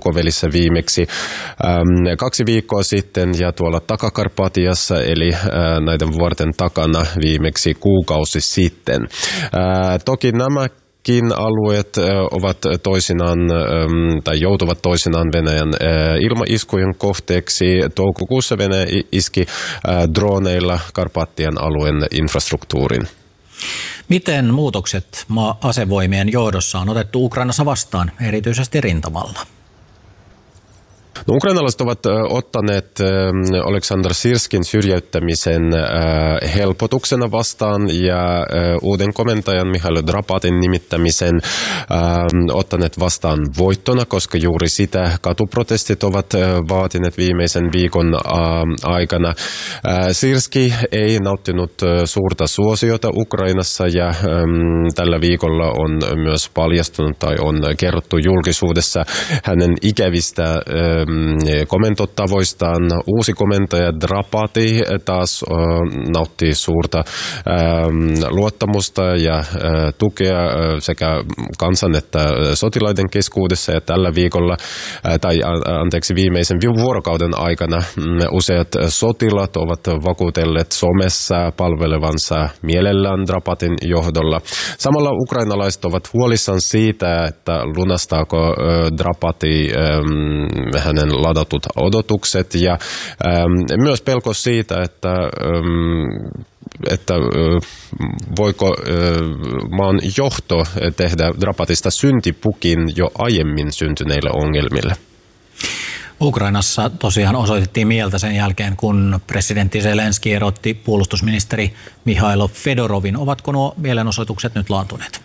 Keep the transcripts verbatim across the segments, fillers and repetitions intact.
Bukovelissä viimeksi ähm, kaksi viikkoa sitten ja tuolla Takakarpatiassa eli äh, näiden vuorten takana viimeksi kuukausi sitten. Äh, toki nämä alueet ovat toisinaan tai joutuvat toisinaan Venäjän ilmaiskujen kohteeksi. Toukokuussa Venäjä iski droneilla Karpaattien alueen infrastruktuurin. Miten muutokset maa-asevoimien johdossa on otettu Ukrainassa vastaan, erityisesti rintamalla? No, ukrainalaiset ovat ottaneet Oleksandr Sirskin syrjäyttämisen helpotuksena vastaan ja uuden komentajan Mihailo Drapatin nimittämisen ottaneet vastaan voittona, koska juuri sitä katuprotestit ovat vaatineet viimeisen viikon aikana. Sirski ei nauttinut suurta suosiota Ukrainassa ja tällä viikolla on myös paljastunut tai on kerrottu julkisuudessa hänen ikävistä komentotavoistaan. Uusi komentaja Drapati taas nauttii suurta luottamusta ja tukea sekä kansan että sotilaiden keskuudessa ja tällä viikolla tai anteeksi viimeisen vuorokauden aikana useat sotilaat ovat vakuutelleet somessa palvelevansa mielellään Drapatin johdolla. Samalla ukrainalaiset ovat huolissaan siitä, että lunastaako Drapati hänen ladatut odotukset ja ähm, myös pelko siitä, että, ähm, että äh, voiko äh, maan johto tehdä Drapatista syntipukin jo aiemmin syntyneille ongelmille. Ukrainassa tosiaan osoitettiin mieltä sen jälkeen, kun presidentti Zelenski erotti puolustusministeri Mihailo Fedorovin. Ovatko nuo mielenosoitukset nyt laantuneet?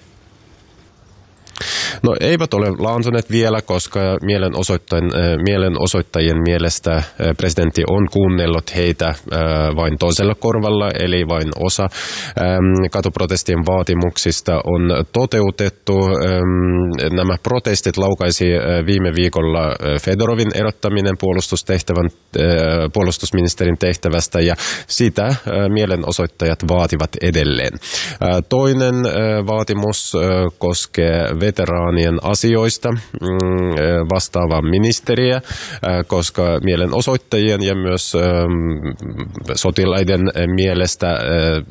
No eivät ole laantuneet vielä, koska mielenosoittajien, mielenosoittajien mielestä presidentti on kuunnellut heitä vain toisella korvalla, eli vain osa katuprotestien vaatimuksista on toteutettu. Nämä protestit laukaisi viime viikolla Fedorovin erottaminen puolustustehtävän, puolustusministerin tehtävästä ja sitä mielenosoittajat vaativat edelleen. Toinen vaatimus koskee veteraanien asioista vastaavaa ministeriä, koska mielenosoittajien ja myös sotilaiden mielestä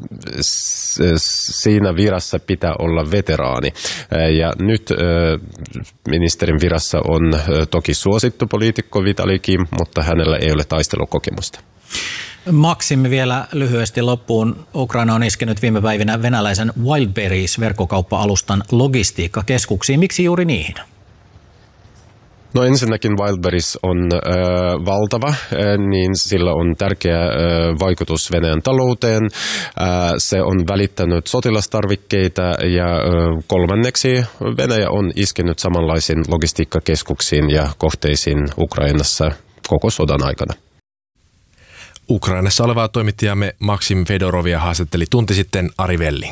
siinä virassa pitää olla veteraani. Ja nyt ministerin virassa on toki suosittu poliitikko Vitali Kim, mutta hänellä ei ole taistelukokemusta. Maksimi vielä lyhyesti loppuun. Ukraina on iskenyt viime päivinä venäläisen Wildberries-verkkokauppa-alustan logistiikkakeskuksiin. Miksi juuri niihin? No ensinnäkin Wildberries on äh, valtava, äh, niin sillä on tärkeä äh, vaikutus Venäjän talouteen. Äh, se on välittänyt sotilastarvikkeita ja äh, kolmanneksi Venäjä on iskenyt samanlaisiin logistiikkakeskuksiin ja kohteisiin Ukrainassa koko sodan aikana. Ukrainassa olevaa toimittajamme Maksim Fedorovia haastatteli tunti sitten Ari Welling.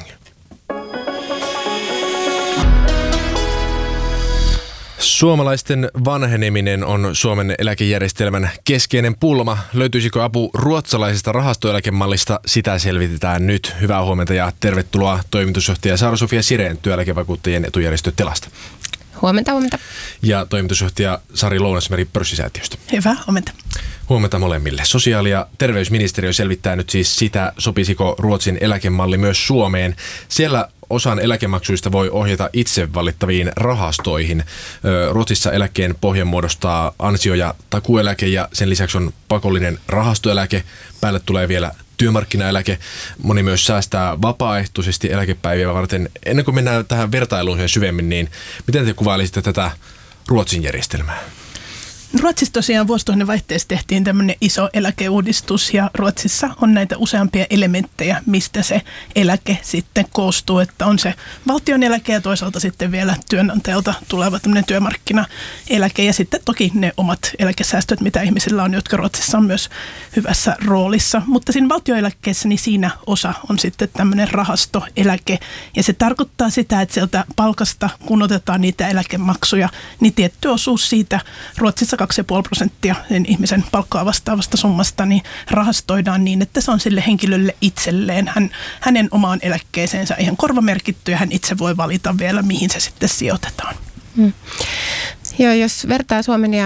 Suomalaisten vanheneminen on Suomen eläkejärjestelmän keskeinen pulma. Löytyisikö apu ruotsalaisesta rahastoeläkemallista? Sitä selvitetään nyt. Hyvää huomenta ja tervetuloa toimitusjohtaja Saara-Sofia Sirén työeläkevakuuttajien etujärjestö Telasta. Huomenta, huomenta. Ja toimitusjohtaja Sari Lounasmeri Pörssisäätiöstä. Hyvää huomenta. Huomenta molemmille. Sosiaali- ja terveysministeriö selvittää nyt siis sitä, sopisiko Ruotsin eläkemalli myös Suomeen. Siellä osan eläkemaksuista voi ohjata itse valittaviin rahastoihin. Ruotsissa eläkkeen pohjan muodostaa ansio- ja takueläke ja sen lisäksi on pakollinen rahastoeläke. Päälle tulee vielä työmarkkinaeläke. Moni myös säästää vapaaehtoisesti eläkepäiviä varten. Ennen kuin mennään tähän vertailuun sen syvemmin, niin miten te kuvailisitte tätä Ruotsin järjestelmää? Ruotsissa tosiaan vuosituhannen vaihteessa tehtiin tämmöinen iso eläkeuudistus ja Ruotsissa on näitä useampia elementtejä, mistä se eläke sitten koostuu, että on se valtion eläke ja toisaalta sitten vielä työnantajalta tuleva tämmöinen työmarkkinaeläke ja sitten toki ne omat eläkesäästöt, mitä ihmisillä on, jotka Ruotsissa on myös hyvässä roolissa, mutta siinä valtioeläkkeessä niin siinä osa on sitten tämmöinen rahastoeläke ja se tarkoittaa sitä, että sieltä palkasta kun otetaan niitä eläkemaksuja, niin tietty osuus siitä Ruotsissa kaksi pilkku viisi prosenttia sen ihmisen palkkaa vastaavasta summasta niin rahastoidaan niin, että se on sille henkilölle itselleen, hän, hänen omaan eläkkeeseensä ihan korvamerkitty ja hän itse voi valita vielä, mihin se sitten sijoitetaan. Hmm. Joo, jos vertaa Suomen ja